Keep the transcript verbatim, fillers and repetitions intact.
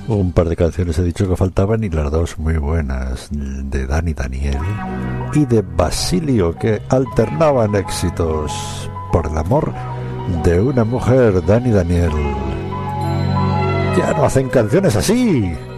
Un par de canciones he dicho que faltaban y las dos muy buenas, de Dani Daniel y de Basilio, que alternaban éxitos. Por el amor de una mujer, Dani Daniel. Ya no hacen canciones así.